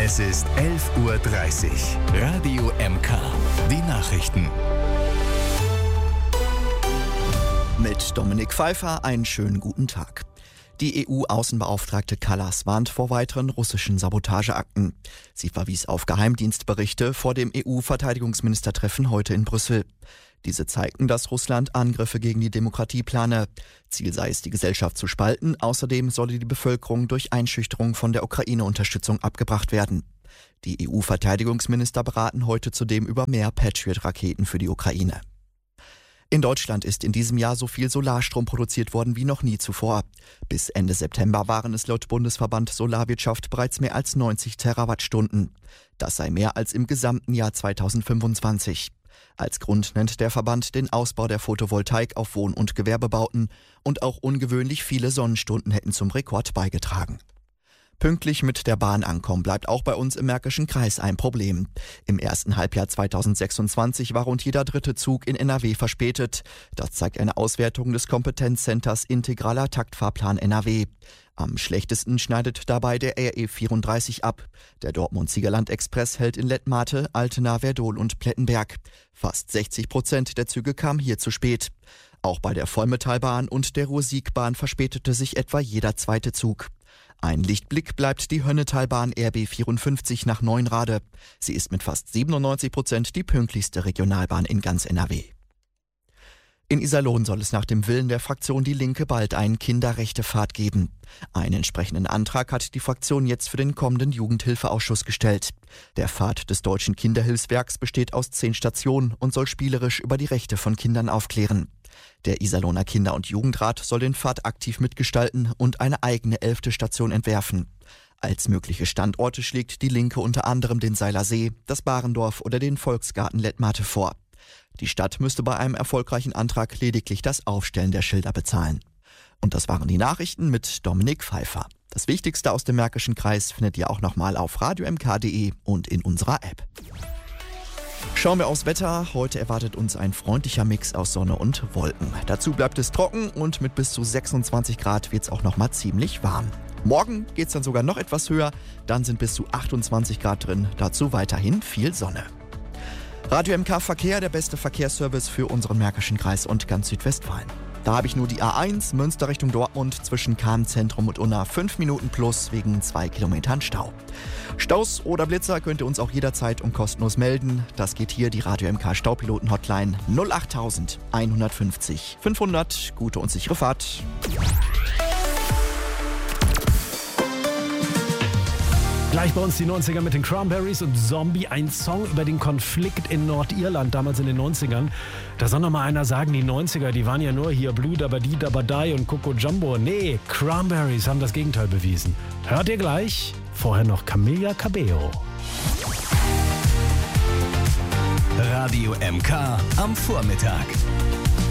Es ist 11:30 Uhr. Radio MK. Die Nachrichten. Mit Dominik Pfeiffer einen schönen guten Tag. Die EU-Außenbeauftragte Kallas warnt vor weiteren russischen Sabotageakten. Sie verwies auf Geheimdienstberichte vor dem EU-Verteidigungsministertreffen heute in Brüssel. Diese zeigten, dass Russland Angriffe gegen die Demokratie plane. Ziel sei es, die Gesellschaft zu spalten. Außerdem solle die Bevölkerung durch Einschüchterung von der Ukraine-Unterstützung abgebracht werden. Die EU-Verteidigungsminister beraten heute zudem über mehr Patriot-Raketen für die Ukraine. In Deutschland ist in diesem Jahr so viel Solarstrom produziert worden wie noch nie zuvor. Bis Ende September waren es laut Bundesverband Solarwirtschaft bereits mehr als 90 Terawattstunden. Das sei mehr als im gesamten Jahr 2025. Als Grund nennt der Verband den Ausbau der Photovoltaik auf Wohn- und Gewerbebauten und auch ungewöhnlich viele Sonnenstunden hätten zum Rekord beigetragen. Pünktlich mit der Bahn ankommen bleibt auch bei uns im Märkischen Kreis ein Problem. Im ersten Halbjahr 2026 war rund jeder dritte Zug in NRW verspätet. Das zeigt eine Auswertung des Kompetenzcenters Integraler Taktfahrplan NRW. Am schlechtesten schneidet dabei der RE 34 ab. Der Dortmund-Siegerland-Express hält in Lettmate, Altena, Werdohl und Plettenberg. Fast 60% der Züge kamen hier zu spät. Auch bei der Vollmetallbahn und der Ruhr-Siegbahn verspätete sich etwa jeder zweite Zug. Ein Lichtblick bleibt die Hönnetalbahn RB 54 nach Neunrade. Sie ist mit fast 97% die pünktlichste Regionalbahn in ganz NRW. In Iserlohn soll es nach dem Willen der Fraktion Die Linke bald einen Kinderrechtepfad geben. Einen entsprechenden Antrag hat die Fraktion jetzt für den kommenden Jugendhilfeausschuss gestellt. Der Pfad des Deutschen Kinderhilfswerks besteht aus 10 Stationen und soll spielerisch über die Rechte von Kindern aufklären. Der Iserlohner Kinder- und Jugendrat soll den Pfad aktiv mitgestalten und eine eigene 11. Station entwerfen. Als mögliche Standorte schlägt Die Linke unter anderem den Seiler See, das Barendorf oder den Volksgarten Lettmate vor. Die Stadt müsste bei einem erfolgreichen Antrag lediglich das Aufstellen der Schilder bezahlen. Und das waren die Nachrichten mit Dominik Pfeiffer. Das Wichtigste aus dem Märkischen Kreis findet ihr auch nochmal auf radiomk.de und in unserer App. Schauen wir aufs Wetter. Heute erwartet uns ein freundlicher Mix aus Sonne und Wolken. Dazu bleibt es trocken und mit bis zu 26 Grad wird es auch nochmal ziemlich warm. Morgen geht es dann sogar noch etwas höher, dann sind bis zu 28 Grad drin, dazu weiterhin viel Sonne. Radio MK Verkehr, der beste Verkehrsservice für unseren Märkischen Kreis und ganz Südwestfalen. Da habe ich nur die A1 Münster Richtung Dortmund zwischen Kahn-Zentrum und Unna 5 Minuten plus wegen 2 Kilometern Stau. Staus oder Blitzer könnt ihr uns auch jederzeit kostenlos melden. Das geht hier die Radio MK Staupiloten Hotline 08000 150 500. Gute und sichere Fahrt. Gleich bei uns die 90er mit den Cranberries und Zombie, ein Song über den Konflikt in Nordirland, damals in den 90ern. Da soll noch mal einer sagen, die 90er, die waren ja nur hier Blue Dabadi Dabadai und Coco Jumbo. Nee, Cranberries haben das Gegenteil bewiesen. Hört ihr gleich? Vorher noch Camila Cabello. Radio MK am Vormittag.